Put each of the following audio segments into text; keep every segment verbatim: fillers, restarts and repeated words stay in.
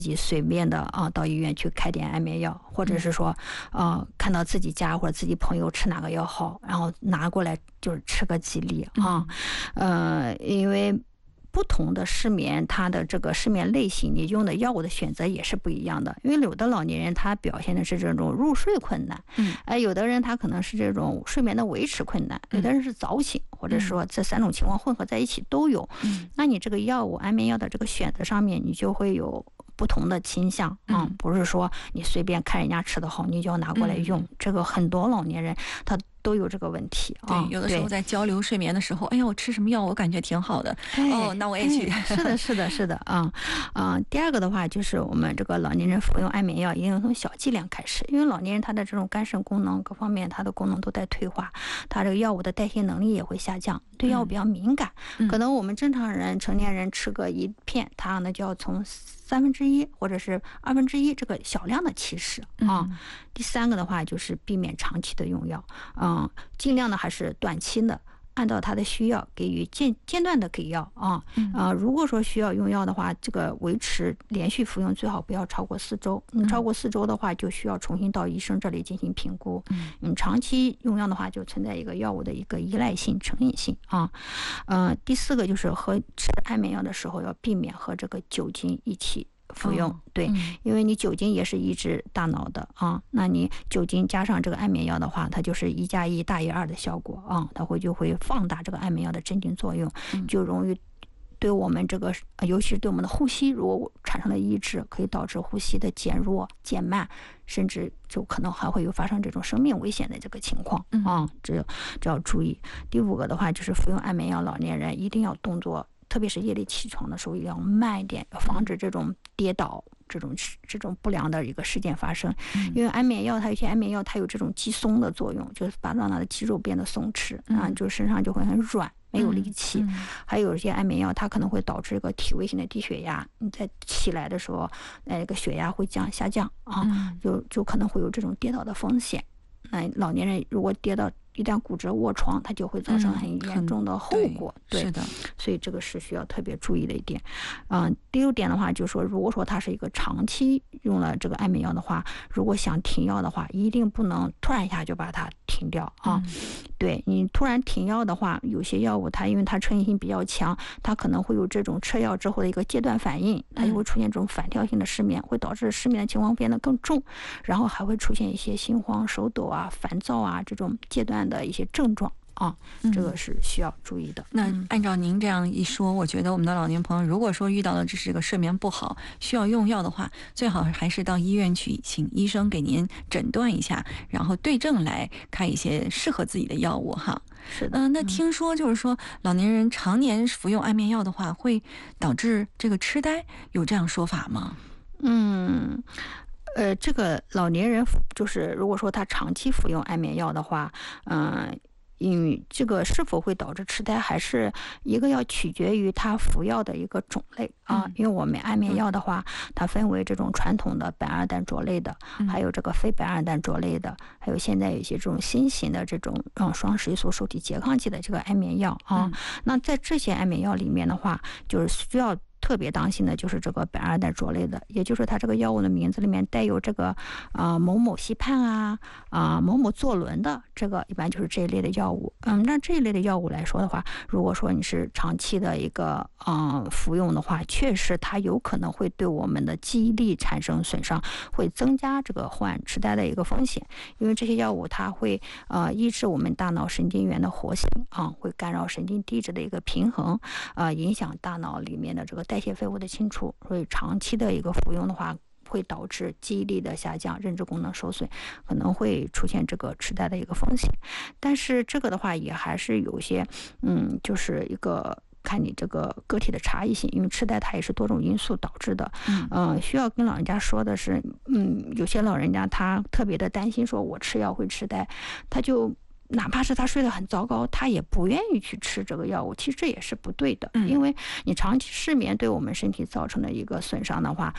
自己随便的啊到医院去开点安眠药，或者是说呃看到自己家或者自己朋友吃哪个药好，然后拿过来就是吃个几粒啊，呃因为不同的失眠，它的这个失眠类型，你用的药物的选择也是不一样的。因为有的老年人他表现的是这种入睡困难，嗯，哎，有的人他可能是这种睡眠的维持困难，有的人是早醒，或者说这三种情况混合在一起都有。嗯，那你这个药物安眠药的这个选择上面，你就会有不同的倾向啊、嗯，不是说你随便看人家吃的好，你就要拿过来用。嗯、这个很多老年人他都有这个问题啊。 对，有的时候在交流睡眠的时候，哎呀，我吃什么药，我感觉挺好的，哎、哦，那我也去。 哎、是的，是的，是的啊啊、嗯。第二个的话，就是我们这个老年人服用安眠药，一定从小剂量开始，因为老年人他的这种肝肾功能各方面，他的功能都在退化，他这个药物的代谢能力也会下降，对药物比较敏感。嗯、可能我们正常人、成年人吃个一片，他呢就要从三分之一或者是二分之一这个小量的起始啊。嗯、第三个的话就是避免长期的用药，嗯，尽量呢还是短期的，按照他的需要给予间间断的给药啊。嗯、呃，如果说需要用药的话，这个维持连续服用最好不要超过四周。嗯，超过四周的话，就需要重新到医生这里进行评估。嗯，嗯长期用药的话，就存在一个药物的一个依赖性、成瘾性啊。呃，第四个就是和吃安眠药的时候要避免和这个酒精一起服用，对，嗯、因为你酒精也是抑制大脑的啊，那你酒精加上这个安眠药的话，它就是一加一大于二的效果啊，它会就会放大这个安眠药的镇静作用，就容易对我们这个，尤其是对我们的呼吸，如果产生了抑制，可以导致呼吸的减弱、减慢，甚至就可能还会有发生这种生命危险的这个情况啊，这这要注意。第五个的话，就是服用安眠药，老年人一定要动作。特别是夜里起床的时候，也要慢一点，防止这种跌倒、这种这种不良的一个事件发生。因为安眠药，它有些安眠药它有这种肌松的作用，就是把让它的肌肉变得松弛啊，就身上就会很软，没有力气。嗯嗯、还有一些安眠药，它可能会导致一个体位性的低血压，你在起来的时候，那个血压会降下降啊，就就可能会有这种跌倒的风险。那老年人如果跌到一旦骨折卧床，它就会造成很严重的后果。嗯、对， 是的， 所以这个是需要特别注意的一点。嗯、呃，第六点的话，就是说，如果说它是一个长期用了这个安眠药的话，如果想停药的话，一定不能突然一下就把它停掉啊。嗯、对你突然停药的话，有些药物它因为它成瘾性比较强，它可能会有这种吃药之后的一个戒断反应，它就会出现这种反跳性的失眠，会导致失眠的情况变得更重，然后还会出现一些心慌、手抖啊、烦躁啊这种戒断的一些症状啊，这个是需要注意的。 嗯、那按照您这样一说，我觉得我们的老年朋友如果说遇到了这是个睡眠不好需要用药的话，最好还是到医院去请医生给您诊断一下，然后对症来开一些适合自己的药物哈。 是的， 嗯、呃，那听说就是说老年人常年服用安眠药的话，会导致这个痴呆，有这样说法吗？ 嗯。呃，这个老年人就是如果说他长期服用安眠药的话，嗯、呃，因为这个是否会导致痴呆，还是一个要取决于他服药的一个种类啊。嗯、因为我们安眠药的话，它分为这种传统的苯二氮卓类的，嗯、还有这个非苯二氮卓类的，还有现在有一些这种新型的这种嗯双十一素受体拮抗剂的这个安眠药啊。嗯、那在这些安眠药里面的话，就是需要特别当心的就是这个苯二氮卓类的，也就是它这个药物的名字里面带有这个啊、呃、某某西泮啊啊、呃、某某唑仑的，这个一般就是这一类的药物。嗯，那这一类的药物来说的话，如果说你是长期的一个呃服用的话，确实它有可能会对我们的记忆力产生损伤，会增加这个患痴呆的一个风险。因为这些药物它会呃抑制我们大脑神经元的活性啊，会干扰神经递质的一个平衡，呃，影响大脑里面的这个代谢废物的清除，所以长期的一个服用的话，会导致记忆力的下降、认知功能受损，可能会出现这个痴呆的一个风险。但是这个的话，也还是有些，嗯，就是一个看你这个个体的差异性，因为痴呆它也是多种因素导致的。嗯、呃，需要跟老人家说的是，嗯，有些老人家他特别的担心，说我吃药会痴呆，他就。哪怕是他睡得很糟糕，他也不愿意去吃这个药物，其实这也是不对的。嗯、因为你长期失眠对我们身体造成的一个损伤的话，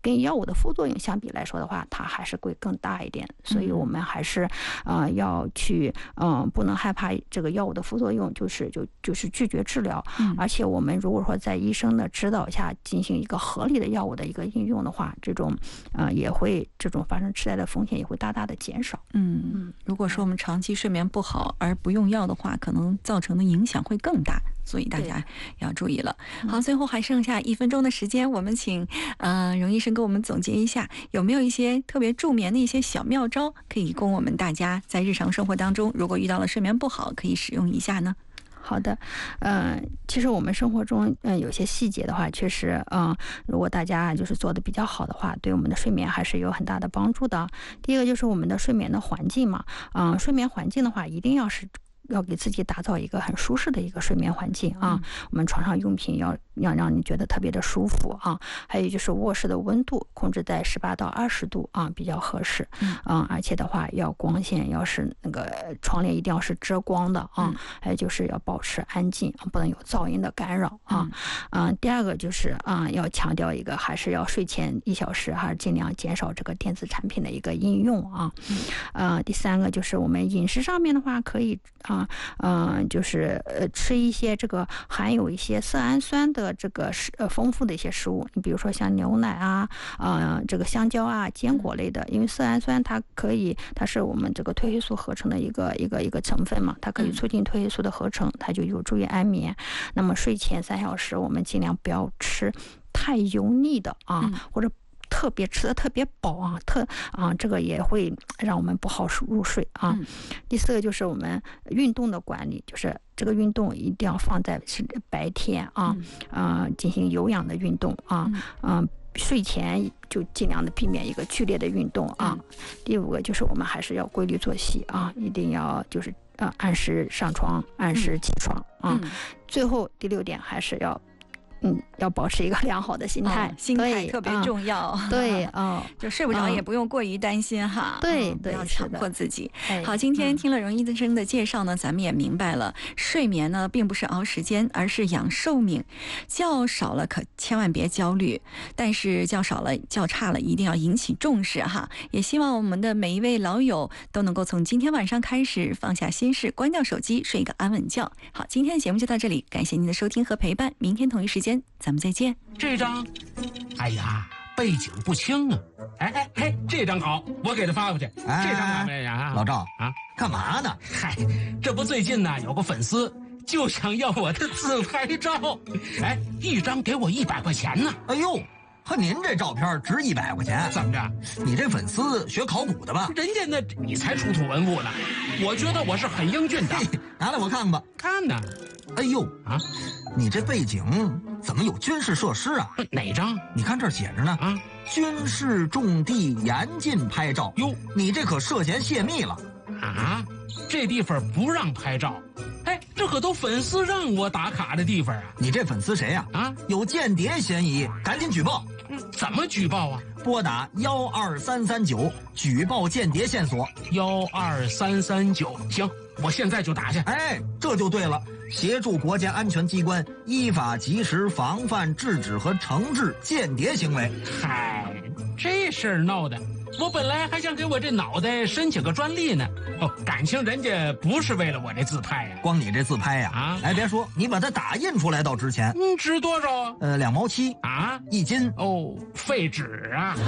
跟药物的副作用相比来说的话，它还是会更大一点。所以我们还是呃要去嗯、呃、不能害怕这个药物的副作用，就是就就是拒绝治疗。而且我们如果说在医生的指导下进行一个合理的药物的一个应用的话，这种呃也会这种发生痴呆的风险也会大大的减少。 嗯嗯，如果说我们长期睡眠不好而不用药的话，可能造成的影响会更大。所以大家要注意了。好，最后还剩下一分钟的时间，我们请呃荣医生给我们总结一下，有没有一些特别助眠的一些小妙招，可以供我们大家在日常生活当中，如果遇到了睡眠不好，可以使用一下呢？ 好的，嗯、呃，其实我们生活中，嗯、呃，有些细节的话，确实，嗯、呃，如果大家就是做的比较好的话，对我们的睡眠还是有很大的帮助的。第一个就是我们的睡眠的环境嘛，嗯、呃，睡眠环境的话，一定要是。要给自己打造一个很舒适的一个睡眠环境啊，我们床上用品要要让你觉得特别的舒服啊，还有就是卧室的温度控制在十八到二十度啊，比较合适。嗯，而且的话要光线要是那个窗帘一定要是遮光的啊，还有就是要保持安静，不能有噪音的干扰啊。嗯，第二个就是啊，要强调一个还是要睡前一小时还是尽量减少这个电子产品的一个应用啊。呃，第三个就是我们饮食上面的话可以啊。啊，嗯、呃，就是呃，吃一些这个含有一些色氨酸的这个食呃丰富的一些食物，你比如说像牛奶啊，啊、呃，这个香蕉啊，坚果类的，因为色氨酸它可以，它是我们这个褪黑素合成的一个一个一个成分嘛，它可以促进褪黑素的合成，它就有助于安眠。那么睡前三小时，我们尽量不要吃太油腻的啊，或者。特别吃的特别饱啊，特啊，这个也会让我们不好入睡啊。嗯、第四个就是我们运动的管理，就是这个运动一定要放在是白天啊，啊、呃，进行有氧的运动啊，嗯、呃，睡前就尽量的避免一个剧烈的运动啊。嗯、第五个就是我们还是要规律作息啊，一定要就是呃按时上床，按时起床啊。嗯、最后第六点还是要。嗯，要保持一个良好的心态， 哦、心态特别重要。 嗯、对，哦， 就睡不着也不用过于担心哈。 对、 嗯、 对， 不要强迫自己。 哎、 好，今天听了荣医生的介绍呢，嗯、咱们也明白了，睡眠呢并不是熬时间，而是养寿命。觉少了可千万别焦虑，但是觉少了、觉差了，一定要引起重视哈。也希望我们的每一位老友都能够从今天晚上开始放下心事，关掉手机，睡一个安稳觉。好，今天的节目就到这里，感谢您的收听和陪伴，明天同一时间。咱们再见。 这张，哎呀，背景不清啊！哎哎嘿，这张好，我给他发过去。哎、这张怎么样啊？ 老赵啊， 干嘛呢？ 嗨，这不最近呢有个粉丝就想要我的自拍照，哎，一张给我一百块钱呢。 哎呦，和您这照片值一百块钱？ 怎么着？ 你这粉丝学考古的吧？ 人家那你才出土文物呢，我觉得我是很英俊的。 拿来我看看吧。 看呢。 哎呦啊， 你这背景怎么有军事设施啊？ 哪张？ 你看这儿写着呢啊，军事重地严禁拍照。 哟， 你这可涉嫌泄密了啊！这地方不让拍照。哎，这可都粉丝让我打卡的地方啊！ 你这粉丝谁呀？啊，有间谍嫌疑，赶紧举报。 嗯，怎么举报啊？ 拨打幺二三三九举报间谍线索。 幺二三三九，行，我现在就打去。 哎，这就对了，协助国家安全机关依法及时防范、制止和惩治间谍行为。 嗨，这事儿闹的，我本来还想给我这脑袋申请个专利呢。哦，感情人家不是为了我这自拍呀、啊， 光你这自拍呀、啊，啊，哎，别说，你把它打印出来倒值钱。 嗯，值多少啊？ 呃，两毛七啊， 一斤。 哦，废纸啊。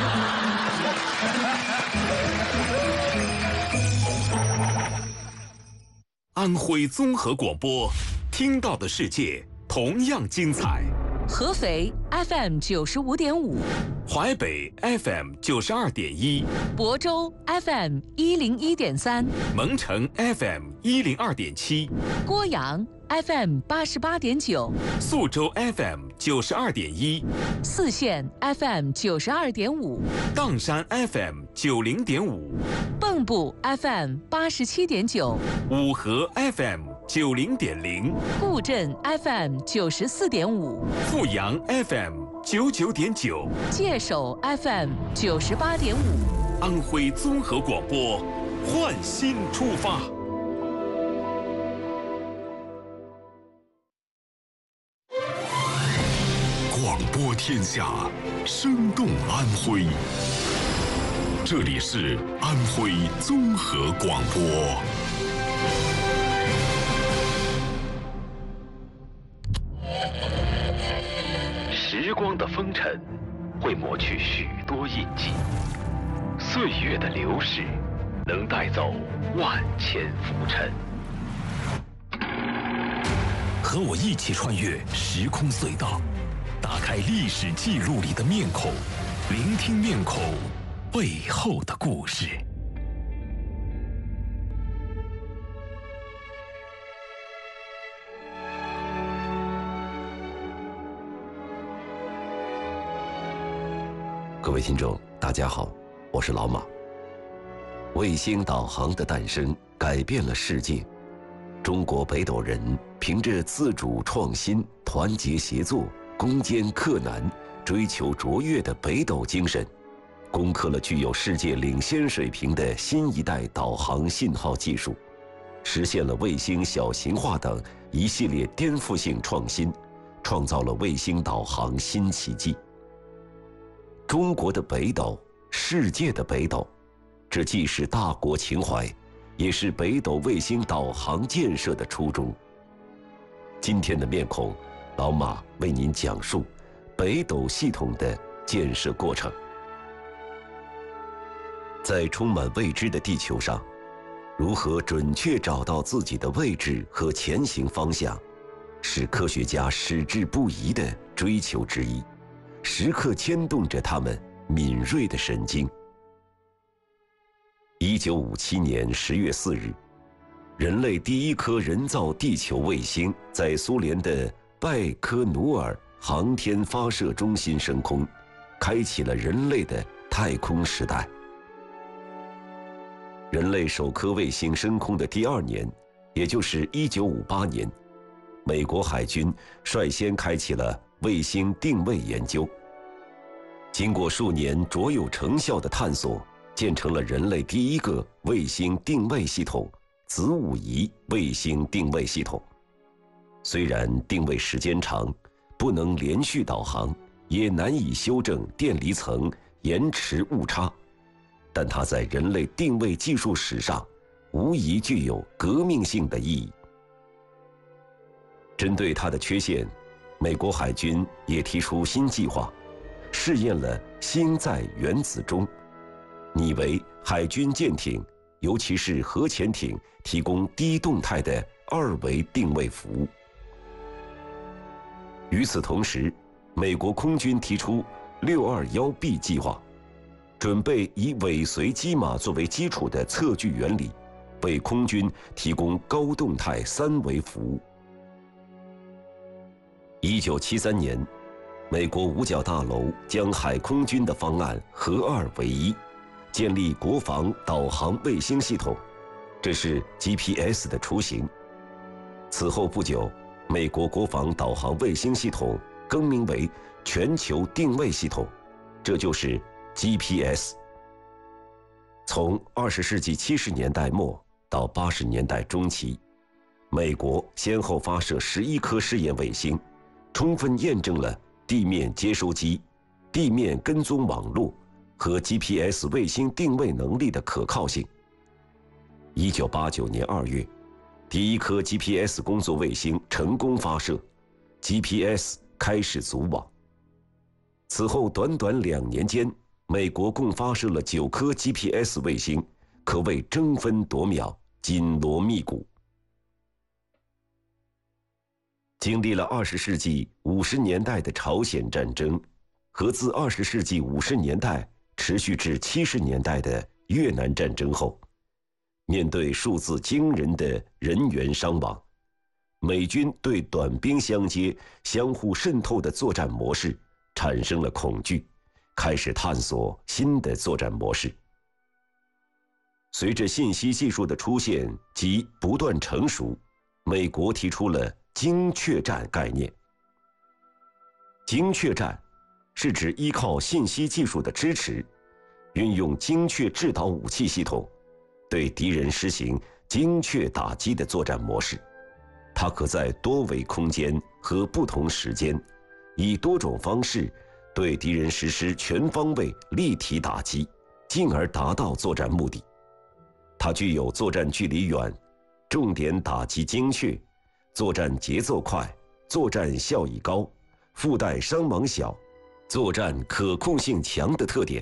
安徽综合广播，听到的世界同样精彩。 合肥 F M 九十五点五， 淮北 F M 九十二点一， 亳州 F M 一零一点三， 蒙城 F M 一零二点七， 郭阳 F M 八十八点九， 宿州 F M 九十二点一， 泗县 F M 九十二点五， 砀山 F M 九零点五， 蚌埠 F M 八十七点九， 五河 F M 九零点零， 固镇 F M 九十四点五， 阜阳 F M 九九点九， 界首 F M 九十八点五， 安徽综合广播，焕新出发。 广播天下，生动安徽。这里是安徽综合广播。时光的风尘会抹去许多印记，岁月的流逝能带走万千浮尘。和我一起穿越时空隧道，打开历史记录里的面孔，聆听面孔背后的故事。 各位听众，大家好，我是老马。卫星导航的诞生改变了世界。中国北斗人凭着自主创新、团结协作、攻坚克难、追求卓越的北斗精神，攻克了具有世界领先水平的新一代导航信号技术，实现了卫星小型化等一系列颠覆性创新，创造了卫星导航新奇迹。中国的北斗，世界的北斗，这既是大国情怀，也是北斗卫星导航建设的初衷。今天的面孔，老马为您讲述北斗系统的建设过程。在充满未知的地球上，如何准确找到自己的位置和前行方向，是科学家矢志不移的追求之一，时刻牵动着他们敏锐的神经。一九五七年十月四日，人类第一颗人造地球卫星在苏联的拜科努尔航天发射中心升空，开启了人类的太空时代。人类首颗卫星升空的第二年，也就是一九五八年，美国海军率先开启了卫星定位研究。经过数年卓有成效的探索，建成了人类第一个卫星定位系统——子午仪卫星定位系统。虽然定位时间长，不能连续导航，也难以修正电离层延迟误差，但它在人类定位技术史上无疑具有革命性的意义。针对它的缺陷，美国海军也提出新计划，试验了星载原子钟，拟为海军舰艇，尤其是核潜艇提供低动态的二维定位服务。与此同时，美国空军提出 六二一 B 计划，准备以尾随机码作为基础的测距原理，为空军提供高动态三维服务。一九七三年，美国五角大楼将海空军的方案合二为一，建立国防导航卫星系统，这是 G P S 的雏形。此后不久，美国国防导航卫星系统更名为全球定位系统，这就是 G P S。从二十世纪七十年代末到八十年代中期，美国先后发射十一颗试验卫星，充分验证了地面接收机、地面跟踪网络和 G P S 卫星定位能力的可靠性。一九八九年二月，第一颗 G P S 工作卫星成功发射 ，G P S 开始组网。此后短短两年间，美国共发射了九颗 G P S 卫星，可谓争分夺秒，紧锣密鼓。经历了二十世纪五十年代的朝鲜战争和自二十世纪五十年代持续至七十年代的越南战争后，面对数字惊人的人员伤亡，美军对短兵相接、相互渗透的作战模式产生了恐惧，开始探索新的作战模式。随着信息技术的出现及不断成熟，美国提出了精确战概念。精确战是指依靠信息技术的支持，运用精确制导武器系统，对敌人实行精确打击的作战模式。它可在多维空间和不同时间，以多种方式对敌人实施全方位立体打击，进而达到作战目的。它具有作战距离远、重点打击精确、作战节奏快、作战效益高、附带伤亡小、作战可控性强的特点。